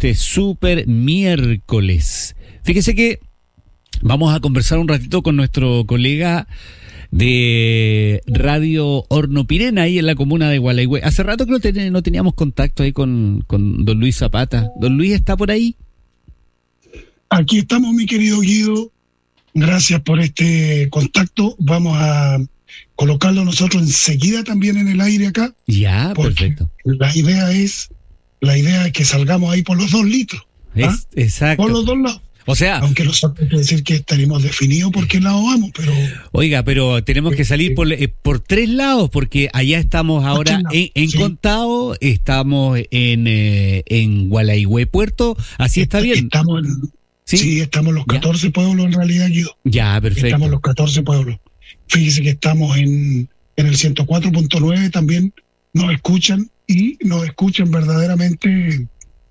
este súper miércoles. Fíjese que vamos a conversar un ratito con nuestro colega de Radio Hornopirena, ahí en la comuna de Gualeguay. Hace rato que no teníamos contacto ahí con don Luis Zapata. ¿Don Luis está por ahí? Aquí estamos, mi querido Guido. Gracias por este contacto. Vamos a colocarlo nosotros enseguida también en el aire acá. Ya, perfecto. La idea es que salgamos ahí por los 2 litros. Exacto. Por los 2 lados. O sea, aunque no sabemos decir que estaremos definidos por qué lado vamos, pero... Oiga, pero tenemos que salir por 3 lados, porque allá estamos ahora en Contao, estamos en Gualeguay Puerto, así está bien. Estamos los 14 pueblos en realidad, Guido. Ya, perfecto. Estamos los 14 pueblos. Fíjese que estamos en el 104.9 también, nos escuchan verdaderamente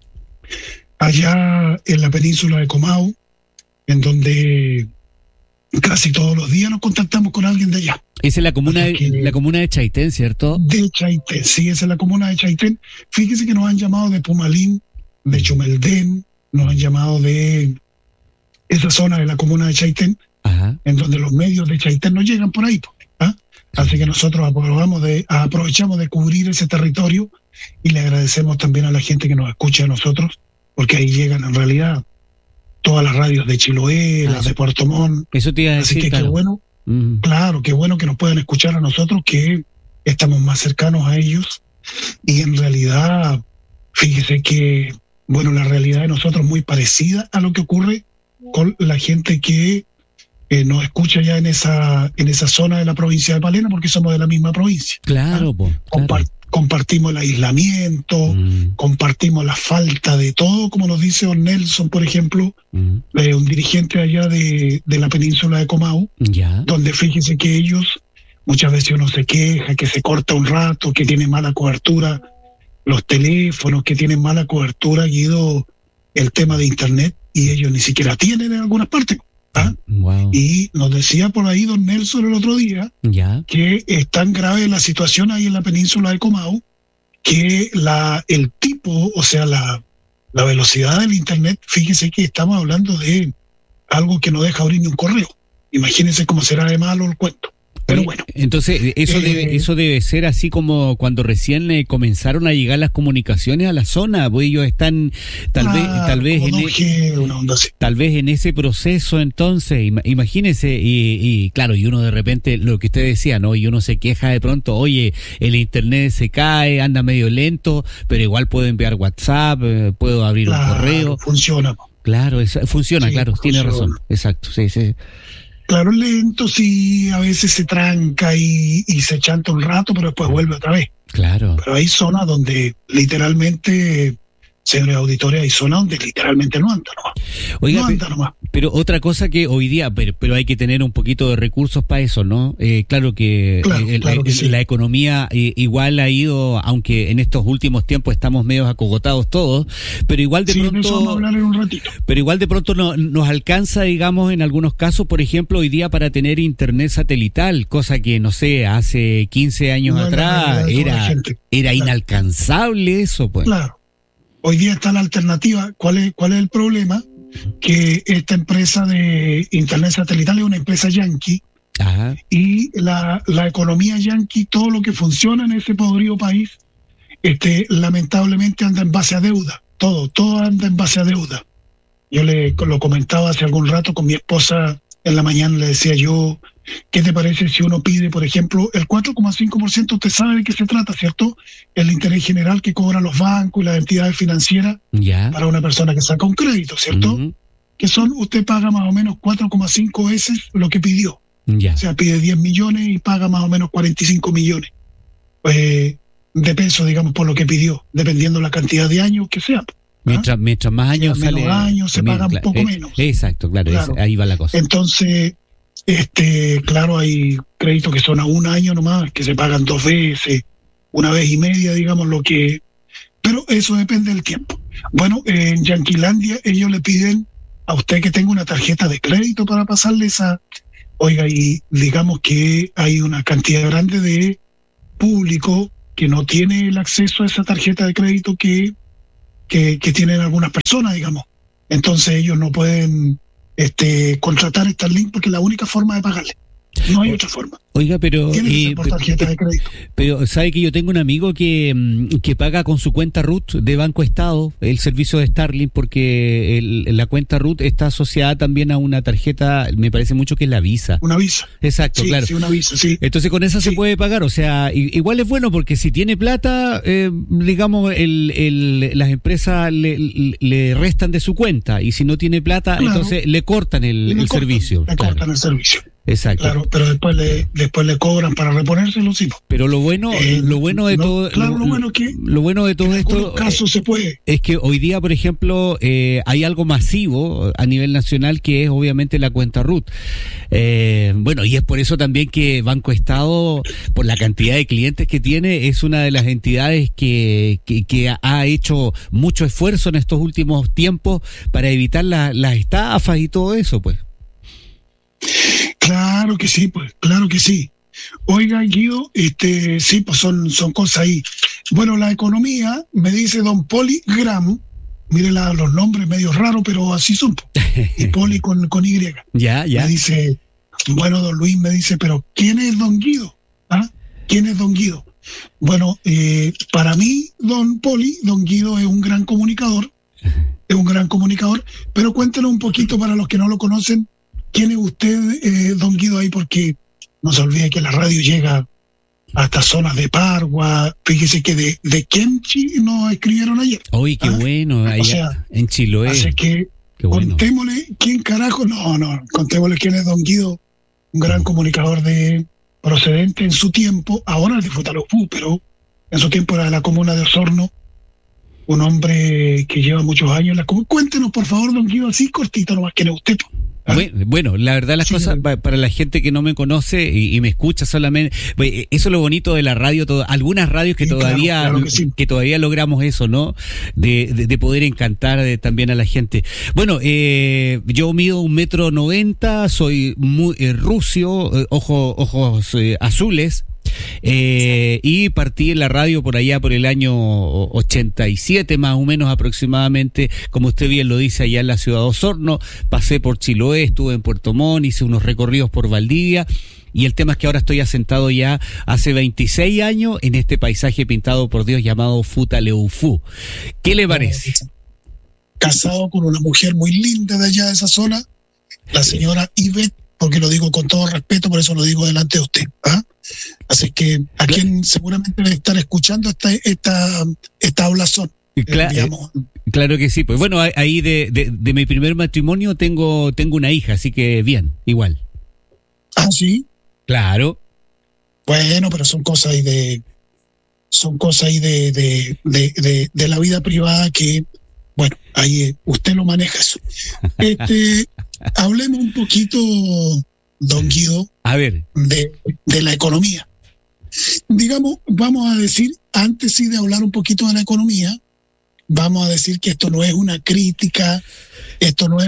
allá en la península de Comau, en donde casi todos los días nos contactamos con alguien de allá. Esa es la comuna de Chaitén, ¿cierto? De Chaitén, sí, esa es la comuna de Chaitén. Fíjese que nos han llamado de Pumalín, de Chumeldén, nos han llamado de esa zona de la comuna de Chaitén, en donde los medios de Chaitén no llegan por ahí. Así que nosotros aprovechamos de cubrir ese territorio y le agradecemos también a la gente que nos escucha a nosotros, porque ahí llegan en realidad todas las radios de Chiloé, las de Puerto Montt. Eso te iba a decir. Así que claro. qué bueno, qué bueno que nos puedan escuchar a nosotros, que estamos más cercanos a ellos. Y en realidad, fíjese que, la realidad de nosotros es muy parecida a lo que ocurre con la gente que nos escucha ya en esa zona de la provincia de Palena, porque somos de la misma provincia. Claro, Compartimos el aislamiento, compartimos la falta de todo, como nos dice don Nelson, por ejemplo, un dirigente allá de la península de Comau, donde fíjese que ellos, muchas veces uno se queja, que se corta un rato, que tiene mala cobertura los teléfonos, que tienen mala cobertura, Guido, el tema de internet, y ellos ni siquiera tienen en algunas partes. Wow. Y nos decía por ahí don Nelson el otro día que es tan grave la situación ahí en la península de Comau que la velocidad del internet, fíjese que estamos hablando de algo que no deja abrir ni un correo. Imagínense cómo será de malo el cuento. Pero bueno. Entonces, eso debe ser así como cuando recién comenzaron a llegar las comunicaciones a la zona, pues ellos están tal vez en ese proceso. Entonces, imagínense, y claro, y uno de repente, lo que usted decía, ¿no? Y uno se queja de pronto, oye, el internet se cae, anda medio lento, pero igual puedo enviar WhatsApp, puedo abrir un correo. Funciona. Claro, funciona, tiene razón, exacto, sí. Claro, lento, sí, a veces se tranca y se chanta un rato, pero después vuelve otra vez. Claro. Pero hay zonas donde literalmente, señores auditores, hay zonas donde literalmente no anda nomás. Oiga, no anda nomás. Pero otra cosa que hoy día, pero hay que tener un poquito de recursos para eso, ¿no? Claro que sí. La economía igual ha ido, aunque en estos últimos tiempos estamos medio acogotados todos, pero igual de pronto... eso vamos a hablar en un ratito. Pero igual de pronto nos alcanza, digamos, en algunos casos, por ejemplo, hoy día para tener internet satelital, cosa que, no sé, hace 15 años atrás era inalcanzable eso, pues. Claro. Hoy día está la alternativa. ¿Cuál es el problema? Que esta empresa de internet satelital es una empresa yankee. Y la economía yankee, todo lo que funciona en ese podrido país, lamentablemente anda en base a deuda. Todo anda en base a deuda. Yo lo comentaba hace algún rato con mi esposa en la mañana, le decía yo, ¿qué te parece si uno pide, por ejemplo, el 4,5%? Usted sabe de qué se trata, ¿cierto? El interés general que cobran los bancos y las entidades financieras para una persona que saca un crédito, ¿cierto? Que usted paga más o menos 4,5 veces lo que pidió. O sea, pide 10 millones y paga más o menos 45 millones de pesos, digamos, por lo que pidió, dependiendo la cantidad de años que sea. Mientras más años sale, menos años se paga un poco menos. Exacto, claro. Ahí va la cosa. Entonces, claro, hay créditos que son a un año nomás, que se pagan 2 veces, 1 vez y media, digamos, pero eso depende del tiempo. Bueno, en Yanquilandia ellos le piden a usted que tenga una tarjeta de crédito para pasarle oiga, y digamos que hay una cantidad grande de público que no tiene el acceso a esa tarjeta de crédito que que tienen algunas personas, digamos. Entonces ellos no pueden contratar Starlink porque es la única forma de pagarle. No hay otra forma. Oiga, pero tarjeta de crédito. Pero sabe que yo tengo un amigo que paga con su cuenta RUT de Banco Estado el servicio de Starlink, porque la cuenta RUT está asociada también a una tarjeta, me parece mucho que es la Visa. Una Visa. Exacto, sí, claro. Sí, una Visa, sí. Entonces con esa se puede pagar, o sea, igual es bueno porque si tiene plata, digamos, las empresas le restan de su cuenta, y si no tiene plata, claro, entonces le cortan el servicio. Le cortan el servicio. Exacto. Claro, pero después le cobran para reponérselo, sí. Pero lo bueno de todo, claro, lo bueno de todo esto casos se puede. Es que hoy día, por ejemplo, hay algo masivo a nivel nacional que es obviamente la cuenta RUT. Bueno, y es por eso también que Banco Estado, por la cantidad de clientes que tiene, es una de las entidades que ha hecho mucho esfuerzo en estos últimos tiempos para evitar las estafas y todo eso, pues. Claro que sí, pues, claro que sí. Oiga, Guido, sí, pues son cosas ahí. Bueno, la economía, me dice don Poli Gram, mire los nombres medio raros, pero así son, y Poli con Y. Ya. Me dice, bueno, don Luis me dice, pero ¿quién es don Guido? ¿Ah? ¿Quién es don Guido? Bueno, para mí, don Poli, don Guido es un gran comunicador, pero cuéntenos un poquito para los que no lo conocen. ¿Quién es usted, don Guido, ahí? Porque no se olvide que la radio llega hasta zonas de Pargua. Fíjese que de Kemchi nos escribieron ayer. Uy, qué bueno, allá en Chiloé. Así que contémosle quién carajo. Contémosle quién es don Guido, un gran comunicador procedente en su tiempo, ahora es de Futalopú, pero en su tiempo era de la comuna de Osorno. Un hombre que lleva muchos años en la comuna. Cuéntenos, por favor, don Guido, así cortito, nomás, ¿quién es usted? Bueno, la verdad las cosas, para la gente que no me conoce y me escucha solamente, eso es lo bonito de la radio, algunas radios que todavía que todavía logramos eso, ¿no? De poder encantar también a la gente. Bueno, yo mido 1,90 m, soy muy rucio, ojos azules. Y partí en la radio por allá por el año 87 más o menos aproximadamente, como usted bien lo dice, allá en la ciudad de Osorno. Pasé por Chiloé, estuve en Puerto Montt, hice unos recorridos por Valdivia, y el tema es que ahora estoy asentado ya hace 26 años en este paisaje pintado por Dios llamado Futaleufú. ¿Qué le parece? Casado con una mujer muy linda de allá de esa zona, la señora Ivette, porque lo digo con todo respeto, por eso lo digo delante de usted, ¿ah? Así que a quien seguramente debe estar escuchando esta hablazón. Claro que sí, pues bueno, ahí de mi primer matrimonio tengo una hija, así que bien, igual. ¿Ah, sí? Claro. Bueno, pero son cosas ahí de la vida privada que, bueno, ahí usted lo maneja eso. Hablemos un poquito, don Guido, a ver, de la economía. Digamos, vamos a decir, antes sí de hablar un poquito de la economía, vamos a decir que esto no es una crítica, esto no es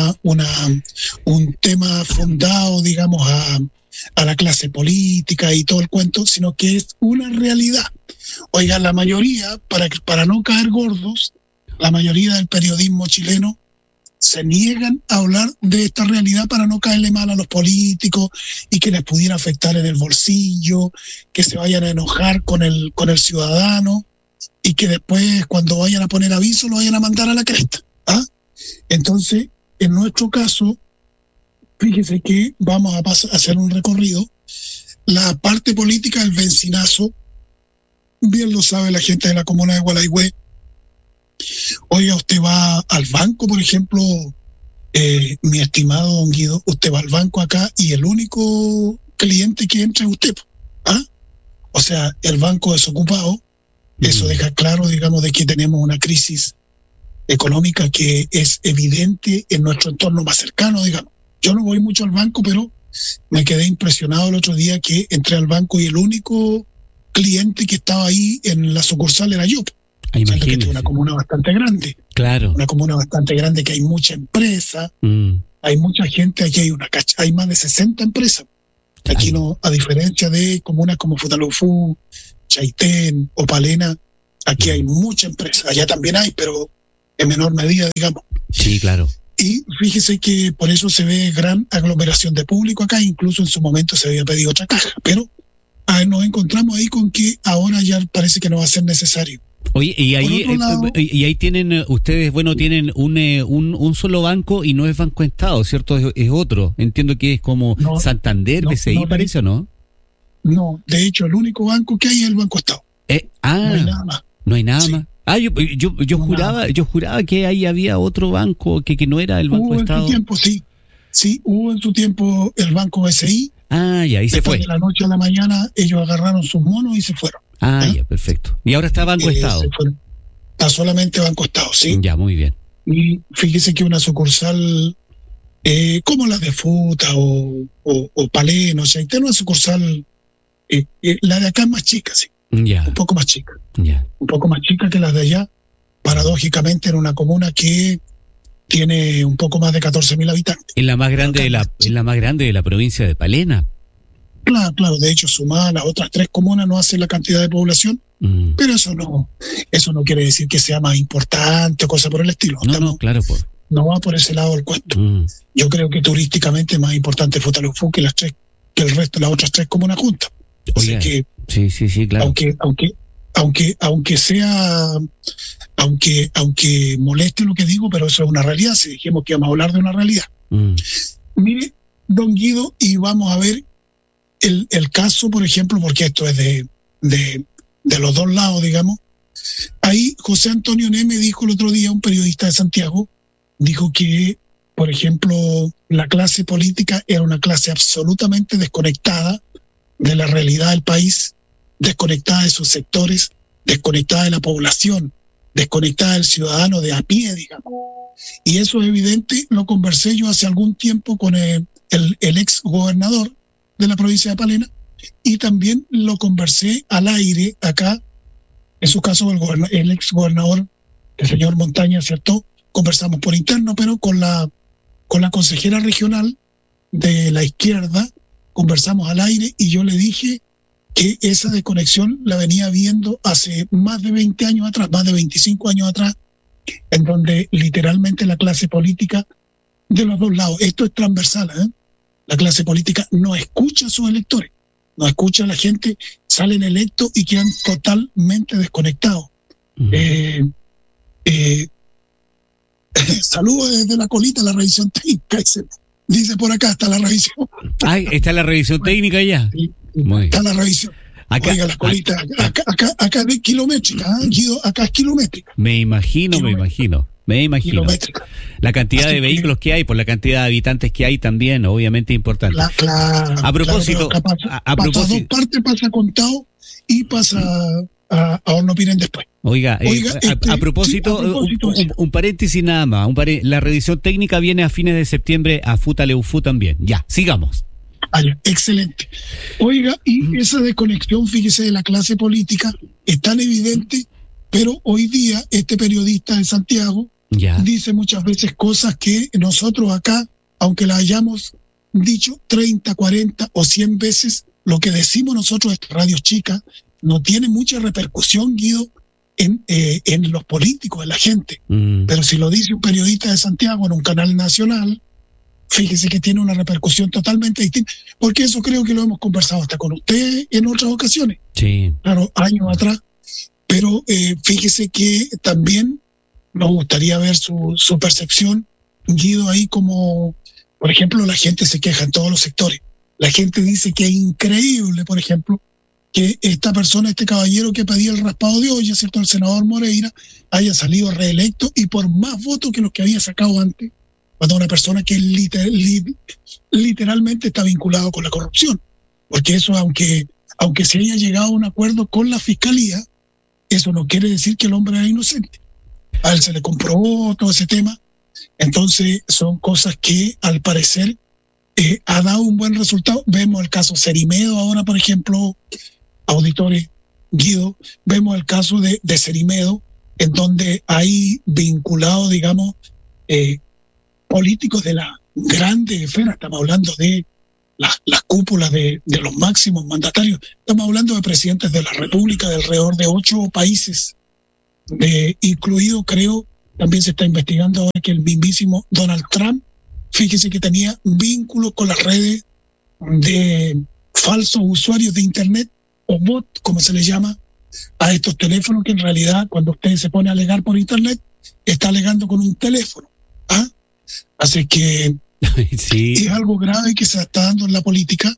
un tema fundado, digamos, a la clase política y todo el cuento, sino que es una realidad. Oiga, la mayoría, para no caer gordos, la mayoría del periodismo chileno se niegan a hablar de esta realidad para no caerle mal a los políticos y que les pudiera afectar en el bolsillo, que se vayan a enojar con el ciudadano y que después, cuando vayan a poner aviso, lo vayan a mandar a la cresta. ¿Ah? Entonces, en nuestro caso, fíjese que vamos a hacer un recorrido. La parte política del bencinazo, bien lo sabe la gente de la comuna de Gualaihue. Oiga, usted va al banco, por ejemplo, mi estimado don Guido, usted va al banco acá y el único cliente que entra es usted. ¿Ah? O sea, el banco desocupado, eso deja claro, digamos, de que tenemos una crisis económica que es evidente en nuestro entorno más cercano, digamos. Yo no voy mucho al banco, pero me quedé impresionado el otro día que entré al banco y el único cliente que estaba ahí en la sucursal era yo. Siento que es una comuna bastante grande. Claro. Una comuna bastante grande que hay mucha empresa, hay mucha gente, aquí hay más de 60 empresas. Aquí no, a diferencia de comunas como Futalofú, Chaitén o Palena, Aquí hay mucha empresa, allá también hay, pero en menor medida, digamos. Sí, claro. Y fíjese que por eso se ve gran aglomeración de público acá, incluso en su momento se había pedido otra caja, pero nos encontramos ahí con que ahora ya parece que no va a ser necesario. Oye, y ahí tienen ustedes, bueno, tienen un solo banco y no es Banco Estado, ¿cierto? Es otro. Entiendo que es como Santander, BCI, parece, ¿o no? No, de hecho, el único banco que hay es el Banco Estado. No hay nada más. No hay nada más. Yo juraba que ahí había otro banco que no era el Banco Estado. En su tiempo, sí, hubo en su tiempo el Banco BCI. Y ahí se fue. De la noche a la mañana ellos agarraron sus monos y se fueron. Ya, perfecto. Y ahora está Banco Estado. Está solamente Banco Estado, sí. Ya, muy bien. Y fíjese que una sucursal como la de Futa o Paleno, o sea, tiene una sucursal, la de acá es más chica, sí. Ya. Un poco más chica. Ya. Un poco más chica que las de allá. Paradójicamente en una comuna que tiene un poco más de 14.000 habitantes. Es la más grande de la provincia de Palena. Claro. De hecho, sumadas las otras 3 comunas no hacen la cantidad de población, pero eso no quiere decir que sea más importante o cosa por el estilo. No, claro. No va por ese lado el cuento. Yo creo que turísticamente es más importante Futaleufú que el resto de las otras 3 comunas juntas. Oye, que, sí, claro. Aunque moleste lo que digo, pero eso es una realidad. Si dijimos que íbamos a hablar de una realidad. Mire, don Guido, y vamos a ver el caso, por ejemplo, porque esto es de los dos lados, digamos. Ahí José Antonio Neme dijo el otro día, un periodista de Santiago, dijo que, por ejemplo, la clase política era una clase absolutamente desconectada de la realidad del país, desconectada de sus sectores, desconectada de la población, desconectada del ciudadano de a pie, digamos. Y eso es evidente, lo conversé yo hace algún tiempo con el ex gobernador de la provincia de Palena, y también lo conversé al aire acá, en su caso el ex gobernador, el señor Montaña, ¿cierto? Conversamos por interno, pero con la consejera regional de la izquierda, conversamos al aire y yo le dije que esa desconexión la venía viendo hace más de 20 años atrás, más de 25 años atrás, en donde literalmente la clase política de los dos lados, esto es transversal, la clase política no escucha a sus electores, no escucha a la gente, salen electos y quedan totalmente desconectados. Saludos desde la colita, la revisión técnica, dice por acá, está la revisión. Está la revisión técnica ya. Sí, está la revisión. Acá, oiga, las colitas, acá es kilométrica, Guido, acá es kilométrica. Me imagino. La cantidad de vehículos que hay, por la cantidad de habitantes que hay también, obviamente importante. Claro, a propósito, a propósito, dos partes pasa contado y pasa a Hornopiren después. Oiga, a propósito, un paréntesis nada más. La revisión técnica viene a fines de septiembre a Futaleufú también. Ya, sigamos. Excelente. Oiga, y esa desconexión, fíjese, de la clase política es tan evidente, pero hoy día este periodista de Santiago dice muchas veces cosas que nosotros acá, aunque las hayamos dicho 30, 40 o 100 veces, lo que decimos nosotros en radios chicas no tiene mucha repercusión, Guido, en los políticos, en la gente. Pero si lo dice un periodista de Santiago en un canal nacional, fíjese que tiene una repercusión totalmente distinta, porque eso creo que lo hemos conversado hasta con usted en otras ocasiones. Sí. Claro, años atrás. Pero fíjese que también nos gustaría ver su percepción, Guido, ahí como, por ejemplo, la gente se queja en todos los sectores. La gente dice que es increíble, por ejemplo, que esta persona, este caballero que pedía el raspado de olla, ¿cierto?, el senador Moreira, haya salido reelecto y por más votos que los que había sacado antes, cuando una persona que literalmente está vinculado con la corrupción. Porque eso, aunque se haya llegado a un acuerdo con la fiscalía, eso no quiere decir que el hombre era inocente. A él se le comprobó todo ese tema. Entonces son cosas que al parecer ha dado un buen resultado. Vemos el caso Cerimedo ahora, por ejemplo, auditores, Guido, vemos el caso de Cerimedo, en donde hay vinculado, digamos, políticos de la grande esfera. Estamos hablando de las cúpulas de los máximos mandatarios. Estamos hablando de presidentes de la República de alrededor de 8 países incluido, creo, también se está investigando ahora que el mismísimo Donald Trump, fíjese que tenía vínculos con las redes de falsos usuarios de Internet o bot, como se les llama, a estos teléfonos que en realidad cuando usted se pone a alegar por Internet, está alegando con un teléfono. ¿Ah? Así que sí, es algo grave que se está dando en la política.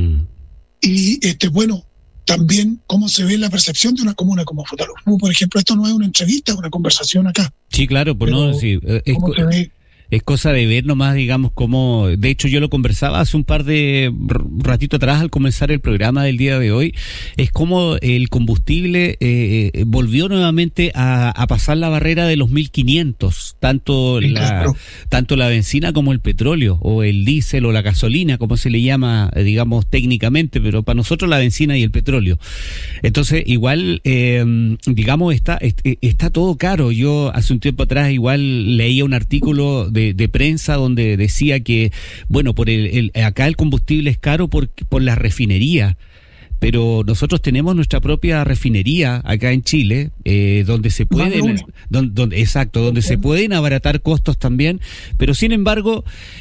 Y bueno, también cómo se ve la percepción de una comuna como Futaleufú, por ejemplo. Esto no es una entrevista, es una conversación acá. Sí, claro, pues no, sí, ¿cómo se ve? Es cosa de ver nomás, digamos, cómo... De hecho, yo lo conversaba hace un par de ratito atrás al comenzar el programa del día de hoy. Es como el combustible volvió nuevamente a pasar la barrera de los 1.500. Tanto la benzina como el petróleo, o el diésel o la gasolina, como se le llama, digamos, técnicamente, pero para nosotros la benzina y el petróleo. Entonces, igual, digamos, está todo caro. Yo hace un tiempo atrás igual leía un artículo de prensa donde decía que, bueno, acá el combustible es caro por la refinería, pero nosotros tenemos nuestra propia refinería acá en Chile, donde se pueden, donde se pueden abaratar costos también, pero sin embargo,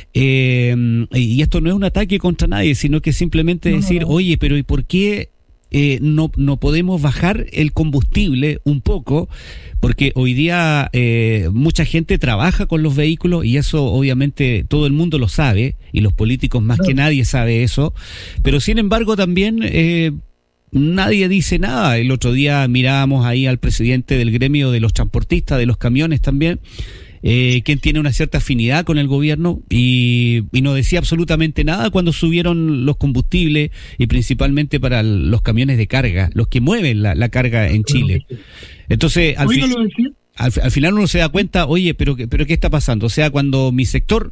y esto no es un ataque contra nadie, sino que simplemente decir, oye, pero ¿y por qué no podemos bajar el combustible un poco? Porque hoy día mucha gente trabaja con los vehículos y eso obviamente todo el mundo lo sabe y los políticos más que nadie sabe eso, pero sin embargo también nadie dice nada. El otro día mirábamos ahí al presidente del gremio de los transportistas, de los camiones también, quien tiene una cierta afinidad con el gobierno y no decía absolutamente nada cuando subieron los combustibles y principalmente para los camiones de carga, los que mueven la carga en Chile. Entonces, al final uno se da cuenta, oye, pero ¿qué está pasando? O sea, cuando mi sector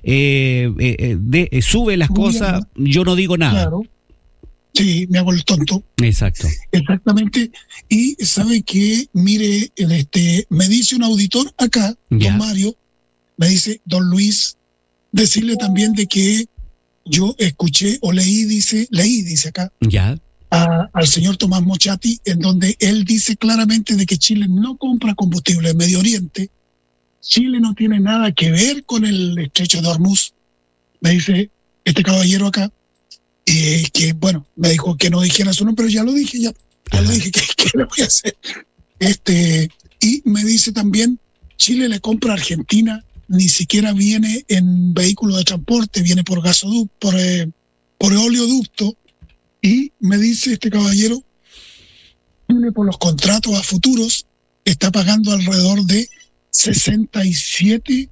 sube las cosas, yo no digo nada. Claro. Sí, me hago el tonto. Exacto. Exactamente. Y sabe que, mire, me dice un auditor acá, don Mario, me dice, don Luis, decirle también de que yo escuché o leí, dice acá, al señor Tomás Mochati, en donde él dice claramente de que Chile no compra combustible en Medio Oriente. Chile no tiene nada que ver con el estrecho de Hormuz. Me dice este caballero acá. Que bueno, me dijo que no dijera su nombre, pero ya lo dije, ya lo dije, ¿qué le voy a hacer? Y me dice también, Chile le compra a Argentina, ni siquiera viene en vehículo de transporte, viene por gasoducto, por oleoducto, y me dice este caballero, Chile por los contratos a futuros está pagando alrededor de $67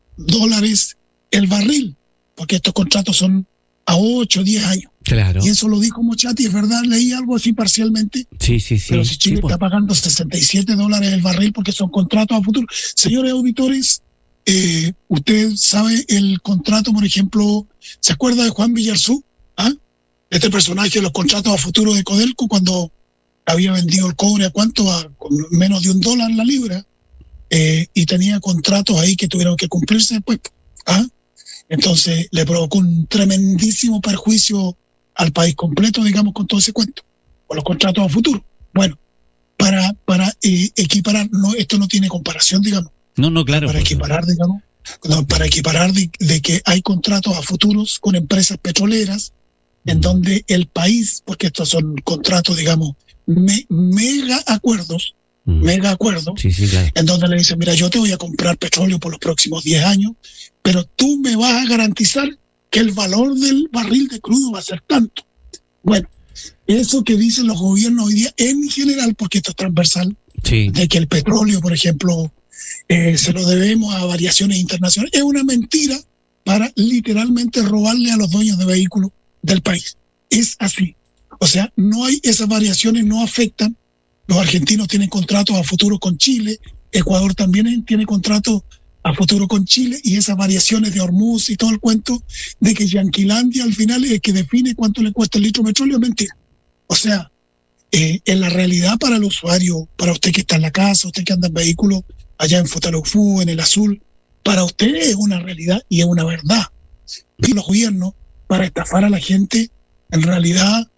el barril, porque estos contratos son a 8 o 10 años. Claro. Y eso lo dijo Mochati, es verdad, leí algo así parcialmente. Sí. Pero si Chile está pagando $67 el barril porque son contratos a futuro. Señores auditores, usted sabe el contrato, por ejemplo, ¿se acuerda de Juan Villarzú? ¿Ah? Este personaje de los contratos a futuro de Codelco cuando había vendido el cobre a cuánto, con menos de $1 la libra, y tenía contratos ahí que tuvieron que cumplirse después. ¿Ah? Entonces le provocó un tremendísimo perjuicio al país completo, digamos, con todo ese cuento, con los contratos a futuro. Bueno, para equiparar, esto no tiene comparación, digamos. No, claro. Para equiparar, digamos, para equiparar de que hay contratos a futuros con empresas petroleras, en donde el país, porque estos son contratos, digamos, mega acuerdos, sí, claro. En donde le dicen, mira, yo te voy a comprar petróleo por los próximos 10 años, pero tú me vas a garantizar que el valor del barril de crudo va a ser tanto. Bueno, eso que dicen los gobiernos hoy día en general, porque esto es transversal, de que el petróleo, por ejemplo, se lo debemos a variaciones internacionales, es una mentira para literalmente robarle a los dueños de vehículos del país. Es así. O sea, no hay esas variaciones, no afectan. Los argentinos tienen contratos a futuro con Chile, Ecuador también tiene contratos a futuro con Chile, y esas variaciones de Hormuz y todo el cuento de que Yanquilandia al final es el que define cuánto le cuesta el litro de petróleo, es mentira. O sea, en la realidad para el usuario, para usted que está en la casa, usted que anda en vehículo allá en Futaleufú, en el Azul, para usted es una realidad y es una verdad. Y los gobiernos, para estafar a la gente, en realidad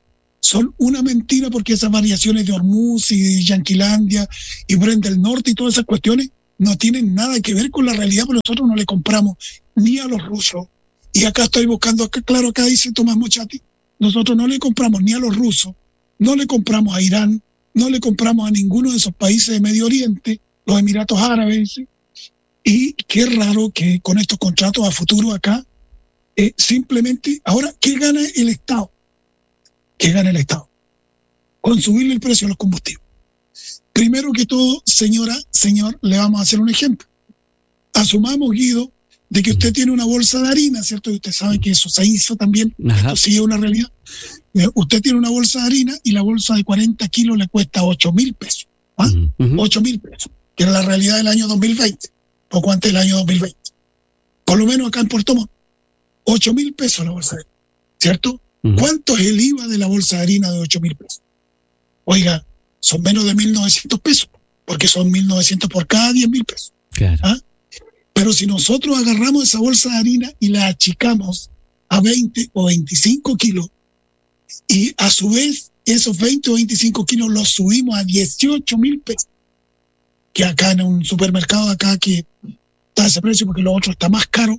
son una mentira, porque esas variaciones de Hormuz y de Yanquilandia y Bren del Norte y todas esas cuestiones no tienen nada que ver con la realidad, porque nosotros no le compramos ni a los rusos. Y acá estoy buscando, claro, acá dice Tomás Mochati, nosotros no le compramos ni a los rusos, no le compramos a Irán, no le compramos a ninguno de esos países de Medio Oriente, los Emiratos Árabes. Y qué raro que con estos contratos a futuro acá, simplemente, ahora, ¿qué gana el Estado? ¿Qué gana el Estado? Con subirle el precio a los combustibles. Primero que todo, señor, le vamos a hacer un ejemplo. Asumamos, Guido, de que usted tiene una bolsa de harina, ¿cierto? Y usted sabe que eso se hizo también, esto sí es una realidad. Usted tiene una bolsa de harina y la bolsa de 40 kilos le cuesta 8.000 pesos. 8.000 pesos, que era la realidad del año 2020, poco antes del año 2020. Por lo menos acá en Puerto Montt, 8.000 pesos la bolsa de harina, ¿cierto? ¿Cuánto es el IVA de la bolsa de harina de 8.000 pesos? Oiga, son menos de 1.900 pesos, porque son 1.900 por cada 10.000 pesos. Claro. Pero si nosotros agarramos esa bolsa de harina y la achicamos a 20 o 25 kilos, y a su vez esos 20 o 25 kilos los subimos a 18.000 pesos, que acá en un supermercado acá que está a ese precio porque lo otro está más caro,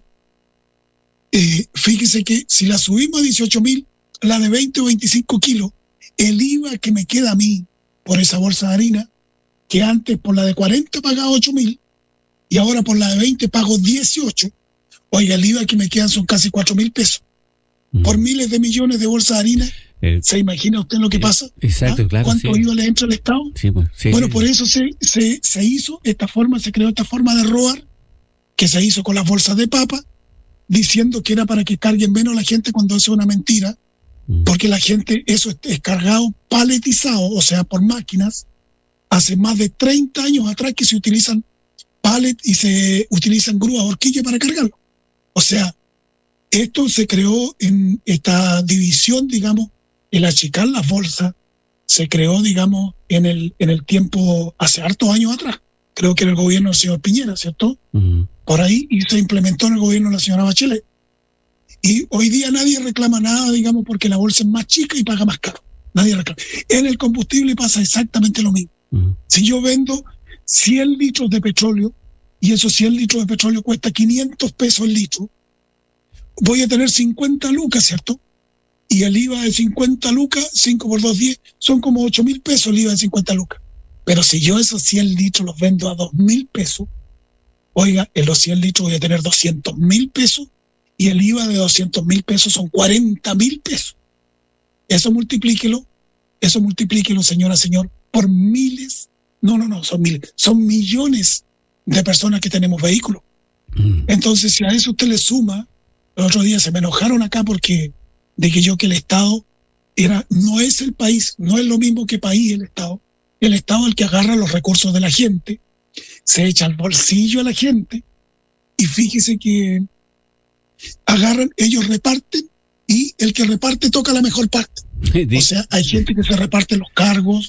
fíjese que si la subimos a 18.000, la de 20 o 25 kilos, el IVA que me queda a mí por esa bolsa de harina, que antes por la de 40 pagaba 8.000 y ahora por la de 20 pago 18, oiga, el IVA que me quedan son casi 4.000 pesos. Por miles de millones de bolsas de harina, ¿se imagina usted lo que pasa? Exacto, claro. ¿Cuánto IVA le entra al Estado? Sí, bueno, por eso se hizo esta forma, se creó esta forma de robar, que se hizo con las bolsas de papa, diciendo que era para que carguen menos la gente, cuando eso es una mentira, porque la gente, eso es cargado, paletizado, o sea, por máquinas, hace más de 30 años atrás que se utilizan pallet y se utilizan grúas, horquillas para cargarlo. O sea, esto se creó en esta división, digamos, el achicar las bolsas, se creó, digamos, en el tiempo, hace hartos años atrás. Creo que en el gobierno del señor Piñera, ¿cierto? Por ahí, y se implementó en el gobierno de la señora Bachelet. Y hoy día nadie reclama nada, digamos, porque la bolsa es más chica y paga más caro. Nadie reclama. En el combustible pasa exactamente lo mismo. Si yo vendo 100 litros de petróleo y esos 100 litros de petróleo cuesta 500 pesos el litro, voy a tener 50 lucas, ¿cierto? Y el IVA de 50 lucas, 5 por 2, 10, son como 8.000 pesos el IVA de 50 lucas. Pero si yo esos 100 litros los vendo a 2.000 pesos, oiga, en los 100 litros voy a tener 200.000 pesos y el IVA de 200.000 pesos son 40.000 pesos. Eso multiplíquelo, señora, señor, por miles, son miles, son millones de personas que tenemos vehículos. Entonces, si a eso usted le suma, el otro día se me enojaron acá porque dije yo que el Estado no es el país, no es lo mismo que país el Estado. El Estado es el que agarra los recursos de la gente, se echa al bolsillo a la gente, y fíjese que agarran, ellos reparten, y el que reparte toca la mejor parte. O sea, hay gente que se reparte los cargos.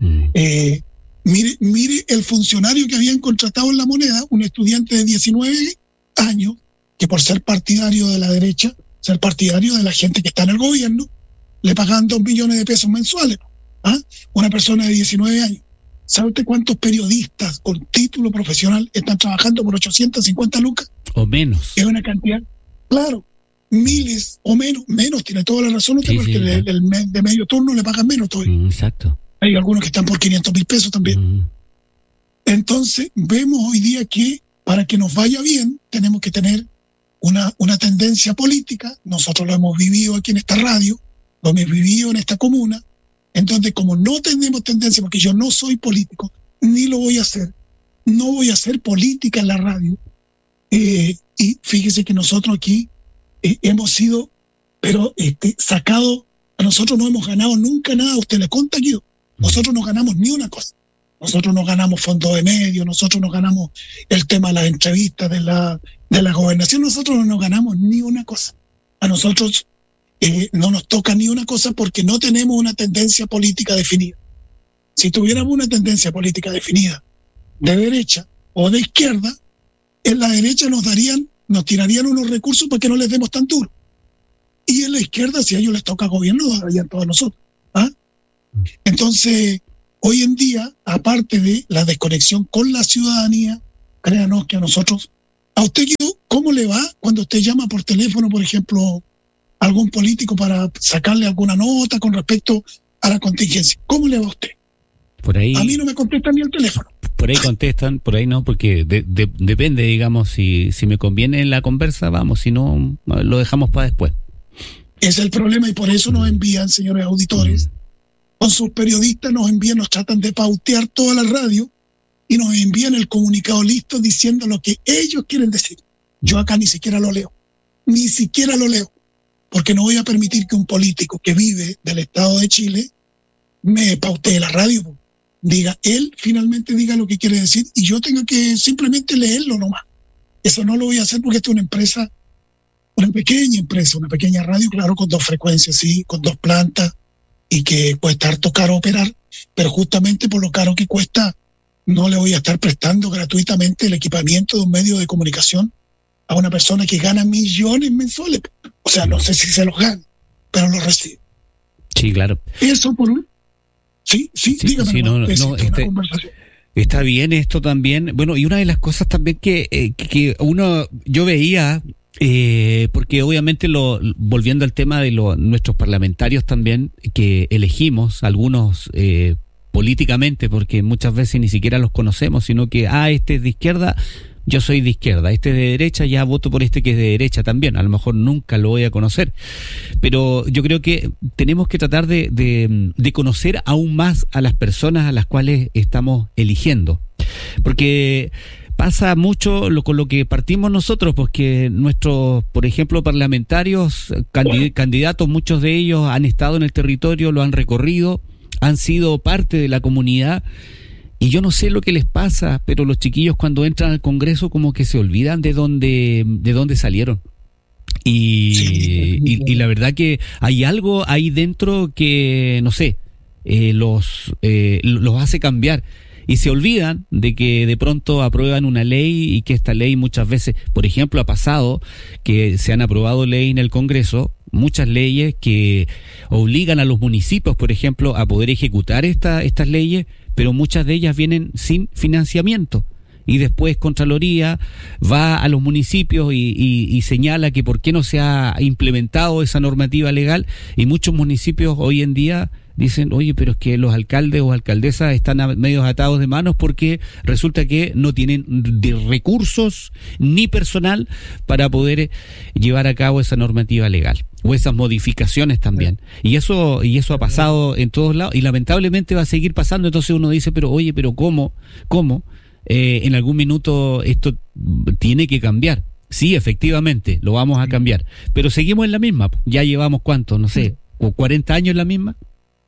Mire el funcionario que habían contratado en La Moneda, un estudiante de 19 años, que por ser partidario de la derecha, ser partidario de la gente que está en el gobierno, le pagaban 2 millones de pesos mensuales. Una persona de 19 años. ¿Sabe usted cuántos periodistas con título profesional están trabajando por 850 lucas? O menos. Es una cantidad, claro, miles o menos, tiene toda la razón usted, porque de medio turno le pagan menos todavía. Exacto. Hay algunos que están por 500.000 pesos también. Entonces, vemos hoy día que para que nos vaya bien, tenemos que tener una tendencia política. Nosotros lo hemos vivido aquí en esta radio, lo hemos vivido en esta comuna. Entonces, como no tenemos tendencia, porque yo no soy político, ni lo voy a hacer, no voy a hacer política en la radio. Y fíjese que nosotros aquí hemos sido, pero sacados, a nosotros no hemos ganado nunca nada. Usted le conta, Guido, nosotros no ganamos ni una cosa. Nosotros no ganamos fondos de medios, nosotros no ganamos el tema de las entrevistas de la gobernación, nosotros no nos ganamos ni una cosa. A nosotros no nos toca ni una cosa porque no tenemos una tendencia política definida. Si tuviéramos una tendencia política definida de derecha o de izquierda, en la derecha nos tirarían unos recursos para que no les demos tan duro. Y en la izquierda, si a ellos les toca gobierno, nos darían todos nosotros. Entonces, hoy en día, aparte de la desconexión con la ciudadanía, créanos que a usted, ¿cómo le va cuando usted llama por teléfono, por ejemplo, a algún político para sacarle alguna nota con respecto a la contingencia? ¿Cómo le va a usted? Por ahí, a mí no me contestan ni el teléfono. Por ahí contestan, por ahí no, porque depende, digamos, si me conviene la conversa, vamos, si no, lo dejamos para después. Ese es el problema y por eso nos envían, señores auditores, con sus periodistas nos tratan de pautear toda la radio y nos envían el comunicado listo diciendo lo que ellos quieren decir. Yo acá ni siquiera lo leo, porque no voy a permitir que un político que vive del Estado de Chile me pautee la radio. Él finalmente diga lo que quiere decir y yo tengo que simplemente leerlo nomás. Eso no lo voy a hacer porque esto es una empresa, una pequeña radio, claro, con 2 frecuencias, sí, con 2 plantas y que cuesta harto caro operar, pero justamente por lo caro que cuesta, no le voy a estar prestando gratuitamente el equipamiento de un medio de comunicación a una persona que gana millones mensuales. O sea, no sé si se los gana, pero los recibe. Sí, claro. Eso por un... Sí, dígame. Sí, está bien esto también. Bueno, y una de las cosas también que yo veía, porque obviamente volviendo al tema de nuestros parlamentarios también, que elegimos algunos políticamente, porque muchas veces ni siquiera los conocemos, sino que, este es de izquierda, yo soy de izquierda, este es de derecha, ya voto por este que es de derecha también, a lo mejor nunca lo voy a conocer, pero yo creo que tenemos que tratar de conocer aún más a las personas a las cuales estamos eligiendo, porque pasa mucho con lo que partimos nosotros, pues que nuestros, por ejemplo, parlamentarios, candidatos, muchos de ellos han estado en el territorio, lo han recorrido, han sido parte de la comunidad. Y yo no sé lo que les pasa, pero los chiquillos cuando entran al Congreso como que se olvidan de dónde salieron. Y la verdad que hay algo ahí dentro que, no sé, los hace cambiar. Y se olvidan de que de pronto aprueban una ley y que esta ley muchas veces, por ejemplo, ha pasado que se han aprobado leyes en el Congreso, muchas leyes que obligan a los municipios, por ejemplo, a poder ejecutar estas leyes, pero muchas de ellas vienen sin financiamiento. Y después Contraloría va a los municipios y señala que por qué no se ha implementado esa normativa legal, y muchos municipios hoy en día dicen, oye, pero es que los alcaldes o alcaldesas están medio atados de manos porque resulta que no tienen de recursos ni personal para poder llevar a cabo esa normativa legal o esas modificaciones también. Y eso ha pasado en todos lados y lamentablemente va a seguir pasando. Entonces uno dice, pero oye, pero ¿cómo? En algún minuto esto tiene que cambiar. Sí, efectivamente, lo vamos a cambiar. Pero seguimos en la misma. Ya llevamos, ¿cuánto? No sé, 40 años en la misma.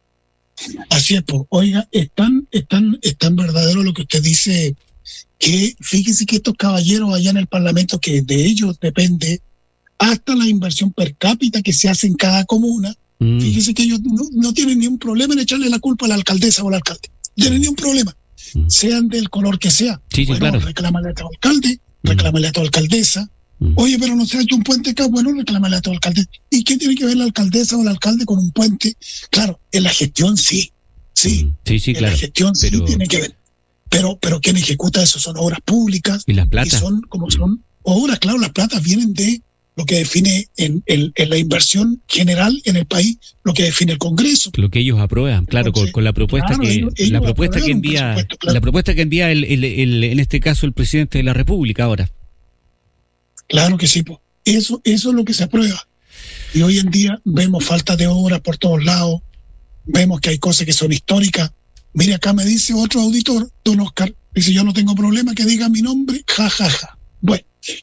Así es, pues. Oiga, es tan verdadero lo que usted dice, que fíjese que estos caballeros allá en el Parlamento, que de ellos depende hasta la inversión per cápita que se hace en cada comuna, fíjese que ellos no tienen ni un problema en echarle la culpa a la alcaldesa o al alcalde. No tienen ni un problema, sean del color que sea. Sí, claro. Reclámale a tu alcalde, reclámale a tu alcaldesa. Oye, pero no se ha hecho un puente acá, bueno, reclámale a tu alcalde. ¿Y qué tiene que ver la alcaldesa o el alcalde con un puente? Claro, en la gestión sí, en claro. La gestión sí tiene que ver. Pero quien ejecuta eso son obras públicas. Y las platas. Y son obras, claro, las platas vienen de lo que define en la inversión general en el país, lo que define el Congreso. Lo que ellos aprueban, claro, entonces, con la propuesta la propuesta que envía, claro. La propuesta que envía en este caso el presidente de la República ahora. Claro que sí, pues. Eso es lo que se aprueba. Y hoy en día vemos falta de obras por todos lados, vemos que hay cosas que son históricas. Mire, acá me dice otro auditor, don Oscar, dice, yo no tengo problema que diga mi nombre, jajaja. Bueno,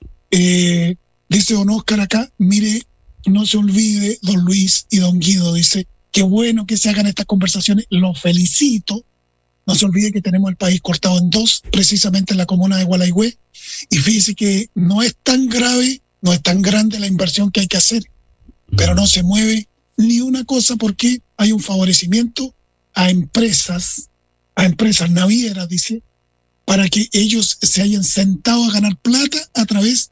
dice don Oscar acá, mire, no se olvide, don Luis y don Guido, dice, qué bueno que se hagan estas conversaciones, los felicito. No se olvide que tenemos el país cortado en dos, precisamente en la comuna de Gualaihue, y fíjese que no es tan grave, no es tan grande la inversión que hay que hacer, pero no se mueve ni una cosa porque hay un favorecimiento a empresas navieras, dice, para que ellos se hayan sentado a ganar plata a través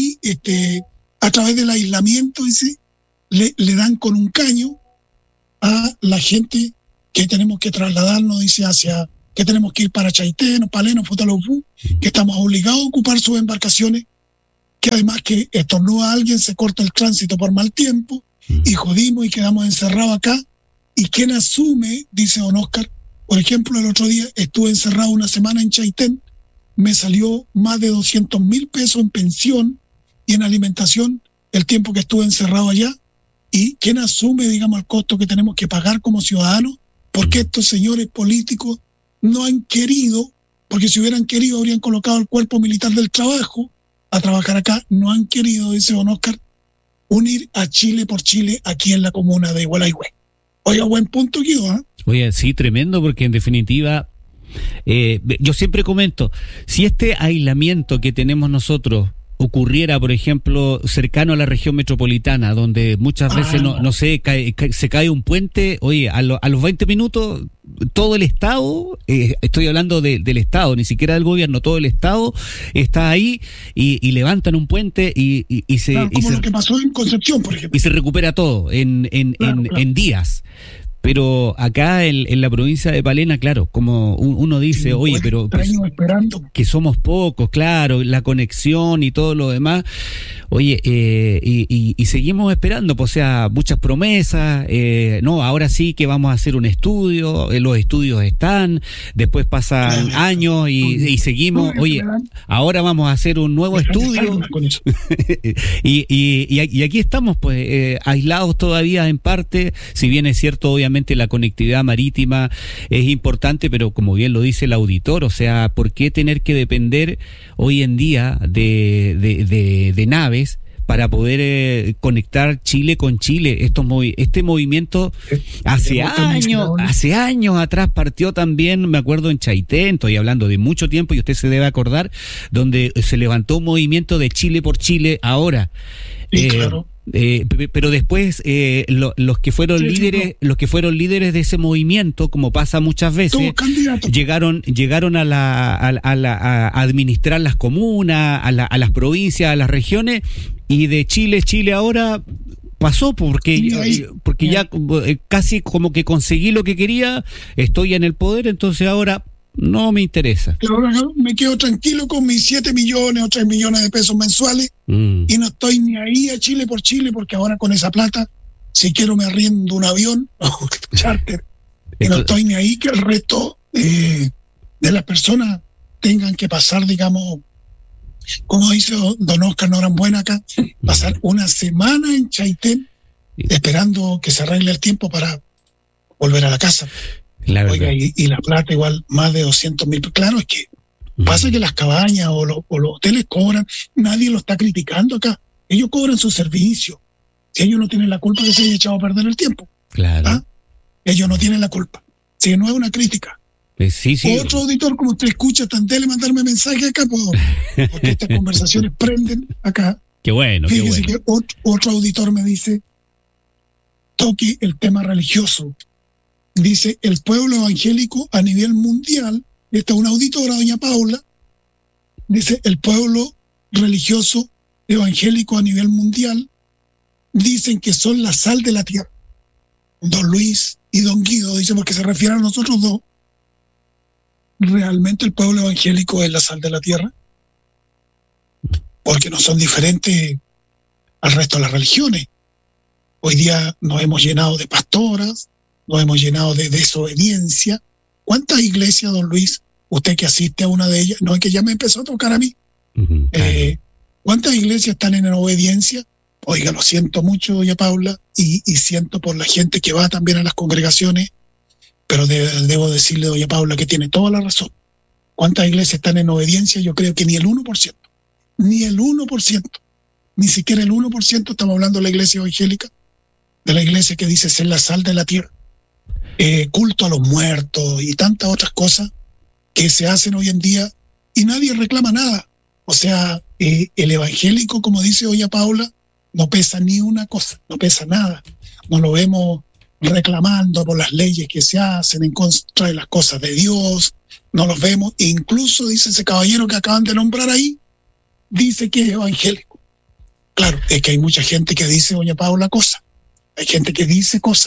del aislamiento, dice, le dan con un caño a la gente que tenemos que trasladarnos, dice, que tenemos que ir para Chaitén, Paleno, Futalofú, que estamos obligados a ocupar sus embarcaciones, que además que estornuda a alguien, se corta el tránsito por mal tiempo, y jodimos y quedamos encerrados acá. ¿Y quién asume? Dice don Oscar. Por ejemplo, el otro día estuve encerrado una semana en Chaitén, me salió más de 200.000 pesos en pensión y en alimentación el tiempo que estuve encerrado allá. ¿Y quién asume, digamos, el costo que tenemos que pagar como ciudadanos? Porque estos señores políticos no han querido, porque si hubieran querido habrían colocado el cuerpo militar del trabajo a trabajar acá. No han querido, dice don Oscar, unir a Chile por Chile aquí en la comuna de Gualeguay. Oiga, buen punto, Guido, ¿eh? Oye, sí, tremendo, porque en definitiva, yo siempre comento, si este aislamiento que tenemos nosotros ocurriera, por ejemplo, cercano a la región metropolitana, donde muchas veces no sé, se cae un puente, oye, a los 20 minutos todo el Estado, estoy hablando del Estado, ni siquiera del gobierno, todo el Estado está ahí y levantan un puente y se... Claro, como y lo que pasó en Concepción, por ejemplo. Y se recupera todo en días. Pero acá en la provincia de Palena, claro, como uno dice, sí, oye, pero que somos pocos, claro, la conexión y todo lo demás, oye, y seguimos esperando, pues, o sea, muchas promesas, no, ahora sí que vamos a hacer un estudio, los estudios están, después pasan años y seguimos, oye, ahora vamos a hacer un nuevo estudio, y aquí estamos, pues, aislados todavía en parte, si bien es cierto, obviamente, la conectividad marítima es importante, pero como bien lo dice el auditor, o sea, ¿por qué tener que depender hoy en día de naves para poder conectar Chile con Chile? Este movimiento hace años atrás partió también, me acuerdo, en Chaitén, estoy hablando de mucho tiempo y usted se debe acordar, donde se levantó un movimiento de Chile por Chile ahora. Sí, claro. Pero después los que fueron líderes de ese movimiento, como pasa muchas veces, llegaron a administrar las comunas, a las provincias, a las regiones, y de Chile ahora pasó porque ya casi como que conseguí lo que quería, estoy en el poder, entonces ahora no me interesa. Ahora me quedo tranquilo con mis 7 millones o 3 millones de pesos mensuales y no estoy ni ahí a Chile por Chile, porque ahora con esa plata, si quiero me arriendo un avión o charter, y no estoy ni ahí que el resto de las personas tengan que pasar, digamos, como dice don Oscar Norambuena acá, pasar una semana en Chaitén esperando que se arregle el tiempo para volver a la casa. Oiga, y la plata igual más de 200.000. Claro, es que pasa que las cabañas o los hoteles cobran, nadie lo está criticando acá, ellos cobran su servicio, si ellos no tienen la culpa que se haya echado a perder el tiempo, claro. ¿Ah? Ellos no tienen la culpa, si no es una crítica. Sí. Otro auditor, como usted escucha, tan dele mandarme mensaje acá, porque estas conversaciones prenden acá. Qué bueno. Fíjese que otro auditor me dice, toque el tema religioso. Dice, el pueblo evangélico a nivel mundial, esta es una auditora, doña Paula, dice, el pueblo religioso evangélico a nivel mundial dicen que son la sal de la tierra. Don Luis y don Guido, dice, porque se refiere a nosotros dos. ¿Realmente el pueblo evangélico es la sal de la tierra? Porque no son diferentes al resto de las religiones. Hoy día nos hemos llenado de pastoras, nos hemos llenado de desobediencia. ¿Cuántas iglesias, don Luis, usted que asiste a una de ellas, no es que ya me empezó a tocar a mí, ¿cuántas iglesias están en obediencia? Oiga, lo siento mucho, doña Paula, y siento por la gente que va también a las congregaciones, pero debo decirle, doña Paula, que tiene toda la razón. ¿Cuántas iglesias están en obediencia? Yo creo que ni el 1%, ni siquiera el 1%, estamos hablando de la iglesia evangélica, de la iglesia que dice ser la sal de la tierra. Culto a los muertos y tantas otras cosas que se hacen hoy en día y nadie reclama nada. O sea, el evangélico, como dice doña Paula, no pesa ni una cosa, no pesa nada. No lo vemos reclamando por las leyes que se hacen en contra de las cosas de Dios, no los vemos. E incluso, dice ese caballero que acaban de nombrar ahí, dice que es evangélico. Claro, es que hay mucha gente que dice, doña Paula, cosas. Hay gente que dice cosas,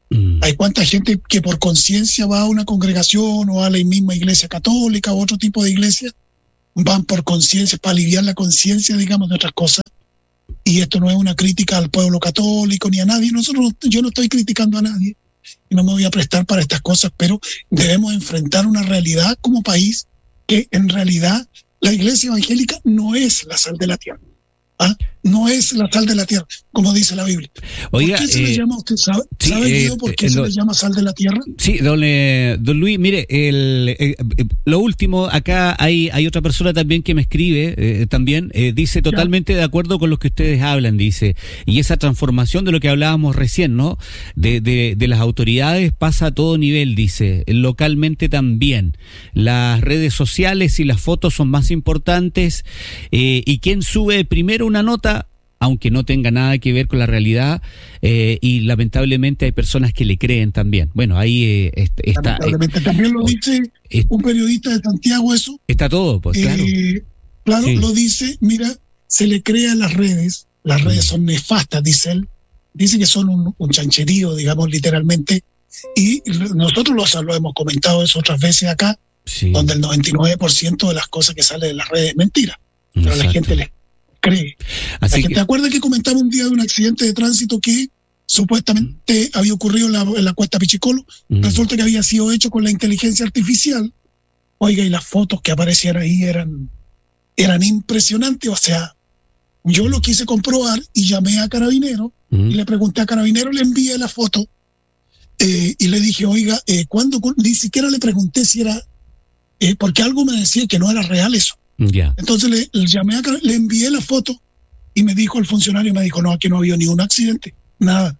Hay cuánta gente que por conciencia va a una congregación o a la misma iglesia católica o otro tipo de iglesia, van por conciencia, para aliviar la conciencia, digamos, de otras cosas. Y esto no es una crítica al pueblo católico ni a nadie. Yo no estoy criticando a nadie y no me voy a prestar para estas cosas, pero debemos enfrentar una realidad como país que en realidad la iglesia evangélica no es la sal de la tierra. No es la sal de la tierra, como dice la Biblia. Oiga, ¿por qué se le llama, usted sabe por qué se le llama sal de la tierra? Sí, don Luis, mire, lo último, acá hay otra persona también que me escribe, dice totalmente de acuerdo con lo que ustedes hablan, dice, y esa transformación de lo que hablábamos recién, ¿no? De las autoridades pasa a todo nivel, dice, localmente también. Las redes sociales y las fotos son más importantes, y quien sube primero una nota, aunque no tenga nada que ver con la realidad, y lamentablemente hay personas que le creen también. Bueno, ahí está. Lamentablemente también lo dice un periodista de Santiago, eso. Está todo, pues claro. Claro, sí. Lo dice, mira, se le crea a las redes son nefastas, dice él. Dice que son un chancherío, digamos, literalmente. Y nosotros lo hemos comentado eso otras veces acá, sí, donde el 99% de las cosas que salen de las redes es mentira. Pero exacto, la gente les cree. ¿Te acuerdas que comentaba un día de un accidente de tránsito que supuestamente había ocurrido en la Cuesta Pichicolo? Resulta que había sido hecho con la inteligencia artificial. Oiga, y las fotos que aparecían ahí eran impresionantes. O sea, yo lo quise comprobar y llamé a Carabineros y le pregunté a Carabineros, le envié la foto y le dije, oiga, ¿cuándo? Ni siquiera le pregunté si era, porque algo me decía que no era real eso. Yeah. Entonces le llamé le envié la foto y me dijo el funcionario, no, aquí no había ningún accidente, nada,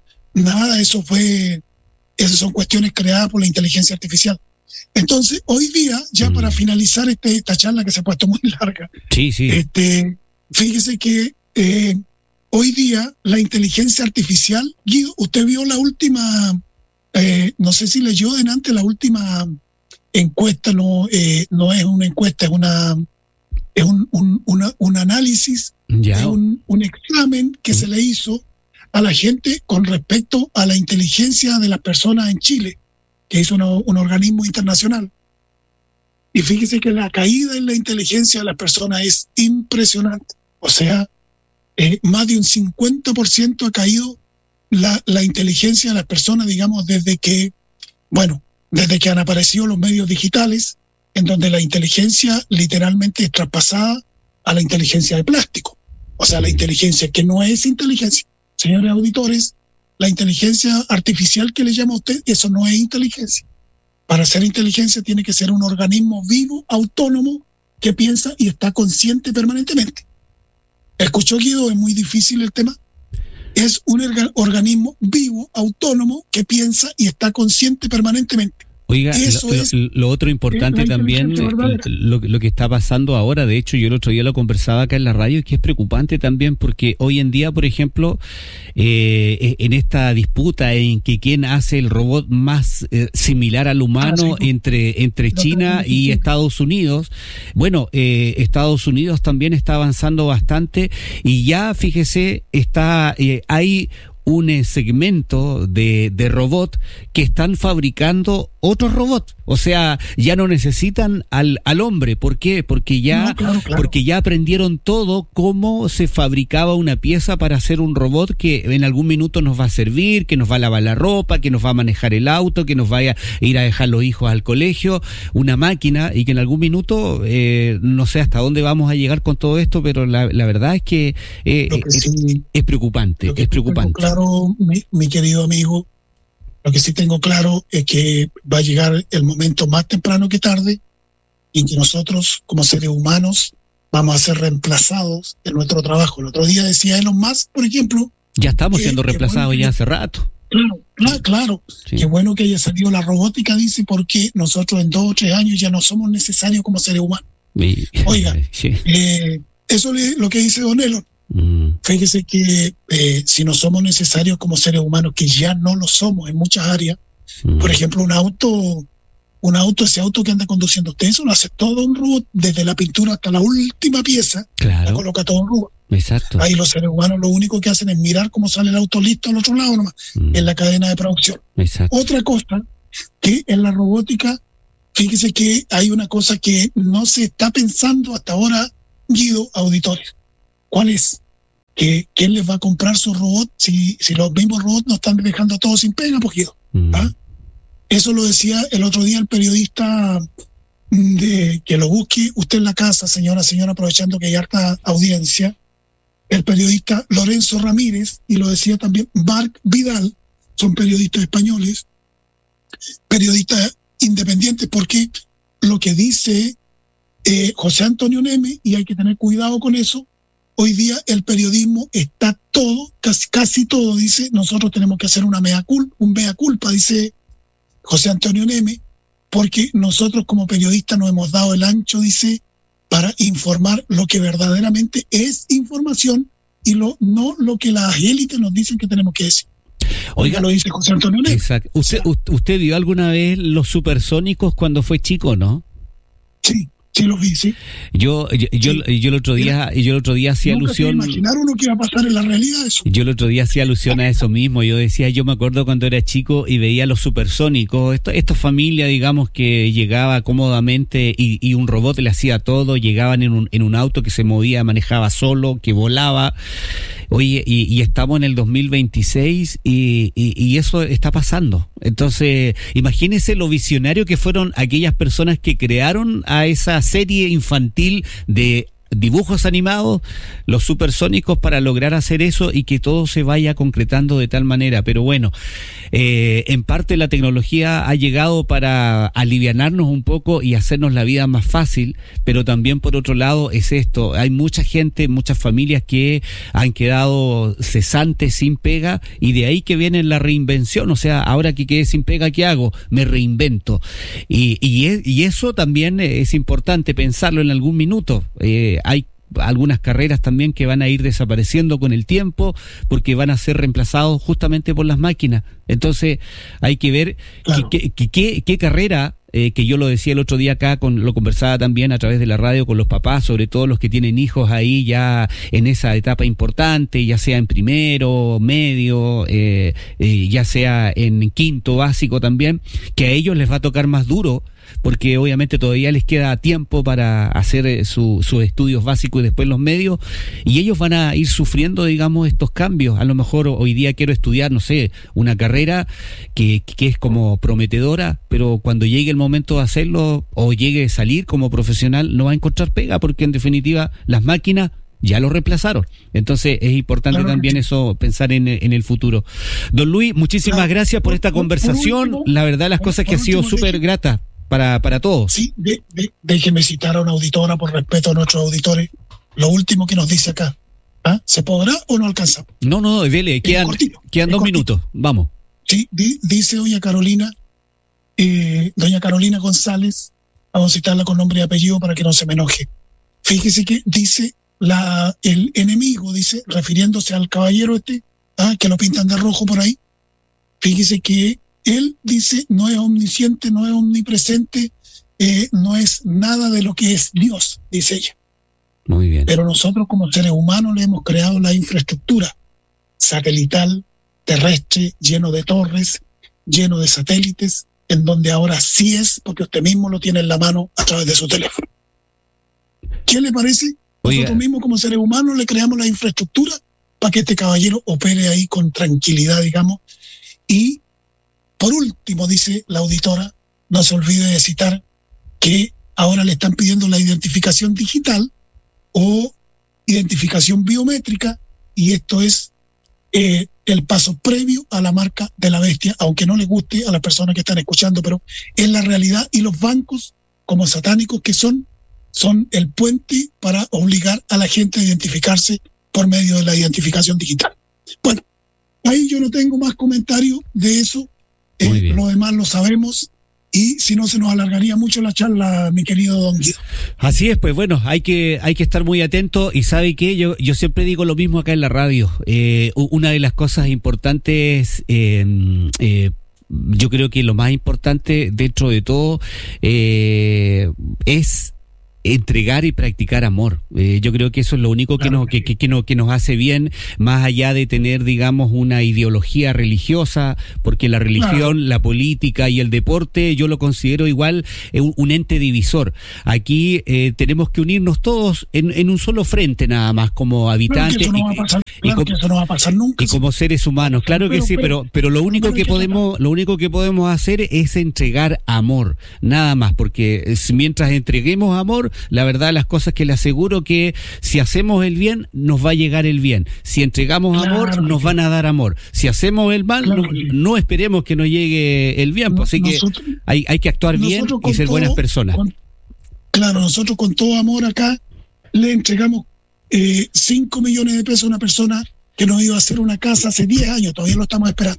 esas son cuestiones creadas por la inteligencia artificial. Entonces, hoy día, ya para finalizar esta charla que se ha puesto muy larga, sí. Fíjese que hoy día la inteligencia artificial, Guido, usted vio la última, no sé si leyó delante la última encuesta, no es una encuesta, es un análisis, de un examen que se le hizo a la gente con respecto a la inteligencia de las personas en Chile, que hizo un organismo internacional. Y fíjese que la caída en la inteligencia de las personas es impresionante. O sea, más de un 50% ha caído la inteligencia de las personas, digamos, desde que han aparecido los medios digitales, en donde la inteligencia literalmente es traspasada a la inteligencia de plástico. O sea, la inteligencia que no es inteligencia. Señores auditores, la inteligencia artificial que le llama a usted, eso no es inteligencia. Para ser inteligencia tiene que ser un organismo vivo, autónomo, que piensa y está consciente permanentemente. ¿Escuchó, Guido? Es muy difícil el tema. Es un organismo vivo, autónomo, que piensa y está consciente permanentemente. Oiga, lo otro importante también, lo que está pasando ahora, de hecho yo el otro día lo conversaba acá en la radio, y que es preocupante también porque hoy en día, por ejemplo, en esta disputa en que quién hace el robot más similar al humano entre China y Estados Unidos, Estados Unidos también está avanzando bastante y ya, fíjese, hay un segmento de robot que están fabricando otros robots. O sea, ya no necesitan al hombre. ¿Por qué? Porque ya aprendieron todo cómo se fabricaba una pieza para hacer un robot que en algún minuto nos va a servir, que nos va a lavar la ropa, que nos va a manejar el auto, que nos vaya a ir a dejar los hijos al colegio, una máquina, y que en algún minuto, no sé hasta dónde vamos a llegar con todo esto, pero la verdad es que es preocupante. Es preocupante. Claro, mi querido amigo, lo que sí tengo claro es que va a llegar el momento más temprano que tarde en que nosotros, como seres humanos, vamos a ser reemplazados en nuestro trabajo. El otro día decía Elon Musk, por ejemplo... Ya estamos siendo reemplazados ya hace rato. Claro. Sí. Qué bueno que haya salido la robótica, dice, porque nosotros en 2 o 3 años ya no somos necesarios como seres humanos. Oiga, eso es lo que dice Don Elon. Fíjese que si no somos necesarios como seres humanos, que ya no lo somos en muchas áreas, por ejemplo, un auto un auto, ese auto que anda conduciendo usted, eso lo hace todo un robot, desde la pintura hasta la última pieza, claro, la coloca todo un robot. Exacto. Ahí los seres humanos lo único que hacen es mirar cómo sale el auto listo al otro lado nomás, en la cadena de producción. Exacto. Otra cosa que en la robótica, fíjese que hay una cosa que no se está pensando hasta ahora, Guido, auditores. ¿Cuál es? Que ¿quién les va a comprar su robot si los mismos robots nos están dejando a todos sin pega, pues, Guido? ¿Ah? Eso lo decía el otro día el periodista, que lo busque usted en la casa, señora, aprovechando que hay harta audiencia, el periodista Lorenzo Ramírez, y lo decía también Marc Vidal, son periodistas españoles, periodistas independientes, porque lo que dice José Antonio Neme, y hay que tener cuidado con eso, hoy día el periodismo está todo, casi todo, dice, nosotros tenemos que hacer un mea culpa, dice José Antonio Neme, porque nosotros como periodistas nos hemos dado el ancho, dice, para informar lo que verdaderamente es información y no lo que las élites nos dicen que tenemos que decir. Oiga, lo dice José Antonio Neme. Exacto. ¿Usted vio alguna vez los supersónicos cuando fue chico, no? Sí, los vi, sí. Yo el otro día hacía alusión. Imaginar uno que iba a pasar en la realidad eso. Yo el otro día hacía alusión a eso mismo. Yo decía, yo me acuerdo cuando era chico y veía los supersónicos, esta familia, digamos, que llegaba cómodamente y un robot le hacía todo, llegaban en un auto que se movía, manejaba solo, que volaba. Oye, y estamos en el 2026 y eso está pasando. Entonces, imagínense lo visionario que fueron aquellas personas que crearon a esa serie infantil de dibujos animados, los supersónicos, para lograr hacer eso y que todo se vaya concretando de tal manera. Pero bueno, en parte la tecnología ha llegado para alivianarnos un poco y hacernos la vida más fácil, pero también por otro lado es esto, hay mucha gente, muchas familias que han quedado cesantes, sin pega, y de ahí que viene la reinvención. O sea, ahora que quedé sin pega, ¿qué hago? Me reinvento. Y eso también es importante pensarlo en algún minuto. Hay algunas carreras también que van a ir desapareciendo con el tiempo porque van a ser reemplazados justamente por las máquinas. Entonces hay que ver claro, qué carrera, que yo lo decía el otro día acá, lo conversaba también a través de la radio con los papás, sobre todo los que tienen hijos ahí ya en esa etapa importante, ya sea en primero, medio, ya sea en quinto básico también, que a ellos les va a tocar más duro, porque obviamente todavía les queda tiempo para hacer sus estudios básicos y después los medios, y ellos van a ir sufriendo, digamos, estos cambios. A lo mejor hoy día quiero estudiar, no sé, una carrera que es como prometedora, pero cuando llegue el momento de hacerlo o llegue a salir como profesional no va a encontrar pega, porque en definitiva las máquinas ya lo reemplazaron. Entonces es importante también eso, pensar en el futuro. Don Luis, muchísimas gracias por esta conversación. Por último, la verdad, las cosas que ha sido súper grata para todos. Sí, déjeme citar a una auditora por respeto a nuestros auditores. Lo último que nos dice acá. ¿Ah? ¿Se podrá o no alcanza? No, dele, quedan 2 minutos. Vamos. Sí, dice doña Carolina González, vamos a citarla con nombre y apellido para que no se me enoje. Fíjese que dice el enemigo, dice, refiriéndose al caballero que lo pintan de rojo por ahí. Fíjese que él dice, no es omnisciente, no es omnipresente, no es nada de lo que es Dios, dice ella. Muy bien. Pero nosotros como seres humanos le hemos creado la infraestructura satelital, terrestre, lleno de torres, lleno de satélites, en donde ahora sí es, porque usted mismo lo tiene en la mano a través de su teléfono. ¿Qué le parece? Nosotros mismos como seres humanos le creamos la infraestructura para que este caballero opere ahí con tranquilidad, digamos. Y por último, dice la auditora, no se olvide de citar que ahora le están pidiendo la identificación digital o identificación biométrica, y esto es el paso previo a la marca de la bestia, aunque no le guste a las personas que están escuchando, pero es la realidad. Y los bancos, como satánicos que son el puente para obligar a la gente a identificarse por medio de la identificación digital. Bueno, ahí yo no tengo más comentarios de eso. Lo demás lo sabemos, y si no se nos alargaría mucho la charla, mi querido don Guido. Así es, pues bueno, hay que estar muy atento. Y sabe que yo siempre digo lo mismo acá en la radio. Una de las cosas importantes yo creo que lo más importante dentro de todo es entregar y practicar amor. Yo creo que eso es lo único que nos hace bien, más allá de tener, digamos, una ideología religiosa, porque la religión, la política y el deporte yo lo considero igual un ente divisor. Aquí tenemos que unirnos todos en un solo frente nada más, como habitantes. Eso no va a pasar nunca. Y como seres humanos, claro que sí, pero lo único que podemos hacer es entregar amor, nada más, porque mientras entreguemos amor, la verdad, las cosas que le aseguro que si hacemos el bien, nos va a llegar el bien. Si entregamos amor, nos van a dar amor. Si hacemos el mal, no esperemos que nos llegue el bien. Así que hay que actuar bien y ser buenas personas. Nosotros con todo amor acá le entregamos 5 millones de pesos a una persona que nos iba a hacer una casa hace 10 años, todavía lo estamos esperando.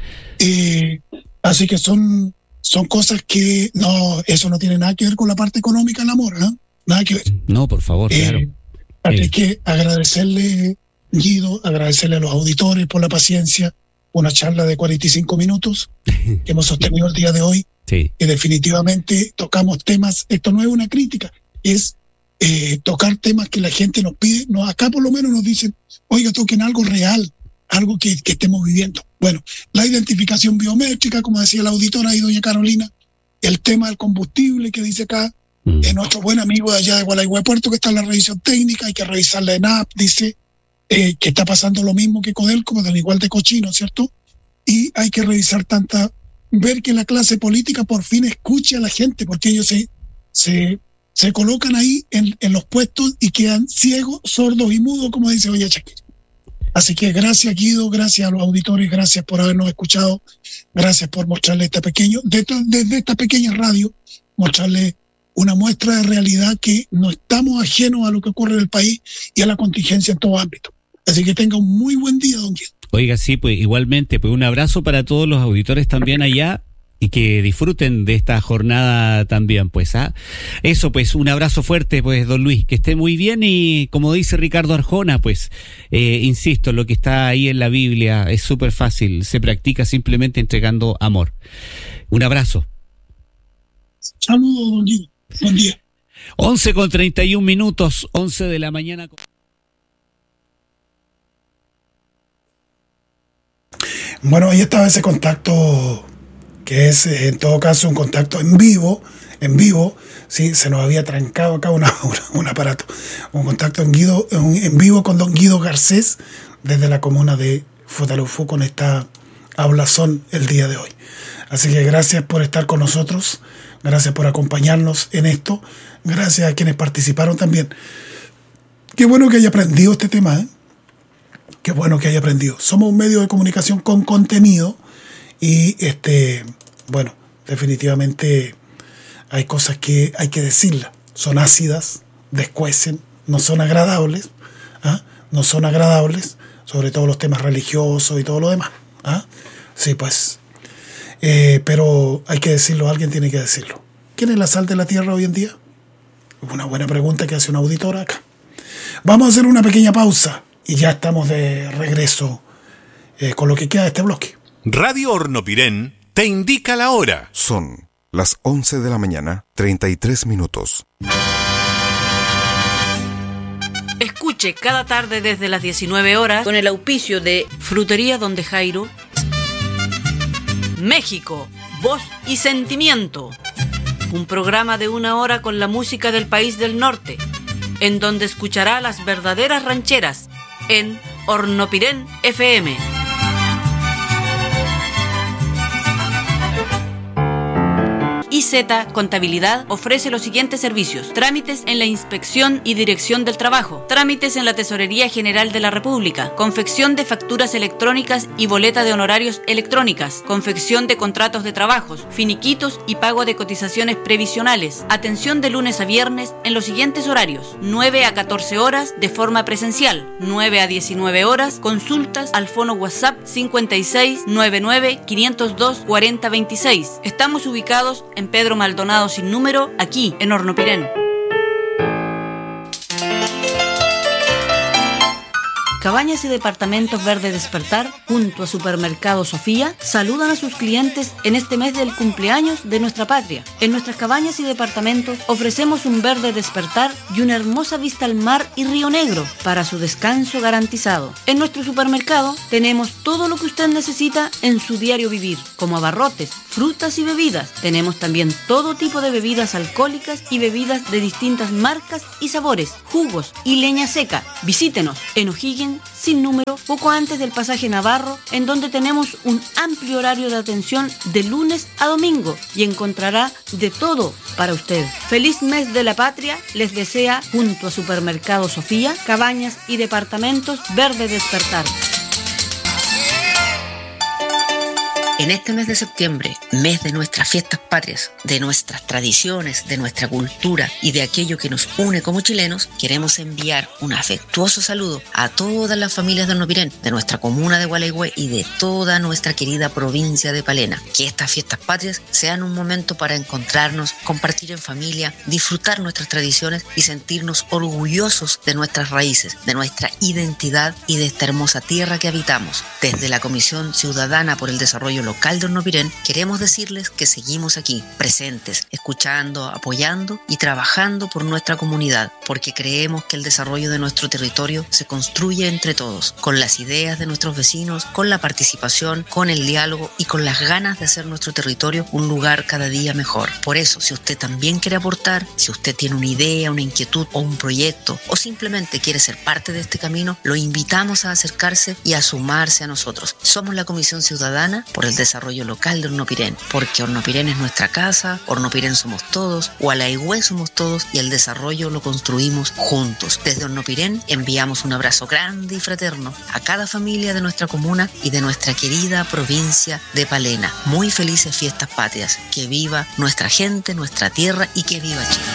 Así que son cosas que eso no tiene nada que ver con la parte económica del amor, ¿eh? Nada que ver. No, por favor, claro. Hay que agradecerle, Guido, agradecerle a los auditores por la paciencia, una charla de 45 minutos que hemos sostenido el día de hoy, que definitivamente tocamos temas, esto no es una crítica, es tocar temas que la gente nos pide, acá por lo menos nos dicen, oiga, toquen algo real, algo que estemos viviendo. Bueno, la identificación biométrica, como decía la auditora ahí, doña Carolina, el tema del combustible que dice acá, nuestro buen amigo de allá de Gualeguay Puerto, que está en la revisión técnica, hay que revisar la ENAP, dice que está pasando lo mismo que Codelco, del igual de cochino, ¿cierto? Y hay que revisar ver que la clase política por fin escuche a la gente, porque ellos se colocan ahí en los puestos y quedan ciegos, sordos y mudos, como dice doña Shakira. Así que gracias, Guido, gracias a los auditores, gracias por habernos escuchado, gracias por mostrarle desde esta pequeña radio, mostrarle una muestra de realidad que no estamos ajenos a lo que ocurre en el país y a la contingencia en todo ámbito. Así que tenga un muy buen día, don Guido. Oiga, sí, pues igualmente, pues un abrazo para todos los auditores también allá y que disfruten de esta jornada también, pues, Eso, pues, un abrazo fuerte, pues, don Luis, que esté muy bien y como dice Ricardo Arjona, pues, insisto, lo que está ahí en la Biblia es súper fácil, se practica simplemente entregando amor. Un abrazo. Saludos, don Guido. Buen día. 11:31, 11 de la mañana. Bueno, ahí estaba ese contacto, que es en todo caso un contacto en vivo, sí, se nos había trancado acá un aparato, un contacto en vivo con don Guido Garcés, desde la comuna de Futalufú, con esta hablazón el día de hoy. Así que gracias por estar con nosotros, gracias por acompañarnos en esto, gracias a quienes participaron también. Qué bueno que haya aprendido este tema, ¿eh? Qué bueno que haya aprendido. Somos un medio de comunicación con contenido y bueno, definitivamente hay cosas que hay que decirlas. Son ácidas, descuecen, no son agradables, sobre todo los temas religiosos y todo lo demás. Sí, pues. Pero hay que decirlo, alguien tiene que decirlo. ¿Quién es la sal de la tierra hoy en día? Una buena pregunta que hace una auditora acá. Vamos a hacer una pequeña pausa y ya estamos de regreso con lo que queda de este bloque. Radio Hornopirén te indica la hora. Son las 11 de la mañana, 33 minutos. Escuche cada tarde desde las 19 horas con el auspicio de Frutería Donde Jairo, México, Voz y Sentimiento. Un programa de 1 hora con la música del país del norte, en donde escuchará las verdaderas rancheras en Hornopirén FM. IZ Contabilidad ofrece los siguientes servicios: trámites en la Inspección y Dirección del Trabajo, trámites en la Tesorería General de la República, confección de facturas electrónicas y boleta de honorarios electrónicas, confección de contratos de trabajos, finiquitos y pago de cotizaciones previsionales. Atención de lunes a viernes en los siguientes horarios: 9 a 14 horas de forma presencial, 9 a 19 horas, consultas al fono WhatsApp 5699 502 4026. Estamos ubicados en Pedro Maldonado sin número, aquí en Hornopirén. Cabañas y Departamentos Verde Despertar, junto a Supermercado Sofía, saludan a sus clientes en este mes del cumpleaños de nuestra patria. En nuestras cabañas y departamentos ofrecemos un verde despertar y una hermosa vista al mar y Río Negro para su descanso garantizado. En nuestro supermercado tenemos todo lo que usted necesita en su diario vivir, como abarrotes, frutas y bebidas. Tenemos también todo tipo de bebidas alcohólicas y bebidas de distintas marcas y sabores, jugos y leña seca. Visítenos en O'Higgins sin número, poco antes del pasaje Navarro, en donde tenemos un amplio horario de atención de lunes a domingo y encontrará de todo para usted. Feliz mes de la patria les desea, junto a Supermercado Sofía, Cabañas y Departamentos Verde Despertar. En este mes de septiembre, mes de nuestras fiestas patrias, de nuestras tradiciones, de nuestra cultura y de aquello que nos une como chilenos, queremos enviar un afectuoso saludo a todas las familias de Hornopirén, de nuestra comuna de Gualeguay y de toda nuestra querida provincia de Palena. Que estas fiestas patrias sean un momento para encontrarnos, compartir en familia, disfrutar nuestras tradiciones y sentirnos orgullosos de nuestras raíces, de nuestra identidad y de esta hermosa tierra que habitamos. Desde la Comisión Ciudadana por el Desarrollo Local de Hornopirén, queremos decirles que seguimos aquí, presentes, escuchando, apoyando y trabajando por nuestra comunidad, porque creemos que el desarrollo de nuestro territorio se construye entre todos, con las ideas de nuestros vecinos, con la participación, con el diálogo y con las ganas de hacer nuestro territorio un lugar cada día mejor. Por eso, si usted también quiere aportar, si usted tiene una idea, una inquietud o un proyecto, o simplemente quiere ser parte de este camino, lo invitamos a acercarse y a sumarse a nosotros. Somos la Comisión Ciudadana por el Desarrollo Local de Hornopirén, porque Hornopirén es nuestra casa, Hornopirén somos todos, Gualeguay somos todos y el desarrollo lo construimos juntos. Desde Hornopirén enviamos un abrazo grande y fraterno a cada familia de nuestra comuna y de nuestra querida provincia de Palena. Muy felices fiestas patrias, que viva nuestra gente, nuestra tierra y que viva Chile.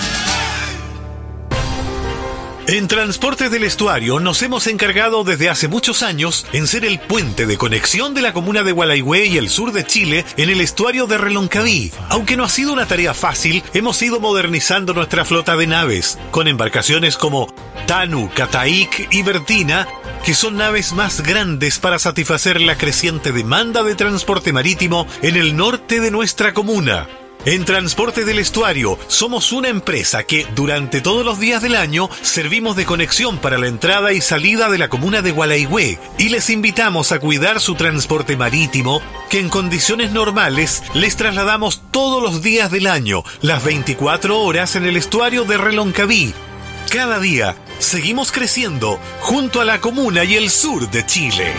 En Transportes del Estuario nos hemos encargado desde hace muchos años en ser el puente de conexión de la comuna de Gualeguay y el sur de Chile en el estuario de Reloncaví. Aunque no ha sido una tarea fácil, hemos ido modernizando nuestra flota de naves, con embarcaciones como Tanu, Cataic y Bertina, que son naves más grandes para satisfacer la creciente demanda de transporte marítimo en el norte de nuestra comuna. En Transportes del Estuario somos una empresa que durante todos los días del año servimos de conexión para la entrada y salida de la comuna de Gualeguay y les invitamos a cuidar su transporte marítimo, que en condiciones normales les trasladamos todos los días del año, las 24 horas en el estuario de Reloncaví. Cada día seguimos creciendo junto a la comuna y el sur de Chile.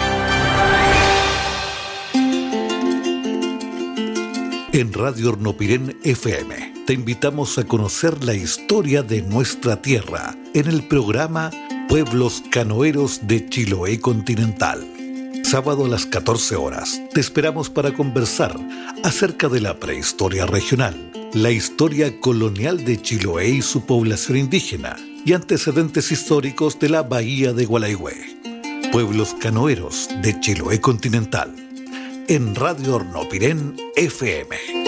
En Radio Hornopirén FM te invitamos a conocer la historia de nuestra tierra en el programa Pueblos Canoeros de Chiloé Continental. Sábado a las 14 horas te esperamos para conversar acerca de la prehistoria regional, la historia colonial de Chiloé y su población indígena y antecedentes históricos de la Bahía de Gualeguay. Pueblos Canoeros de Chiloé Continental. En Radio Hornopirén FM.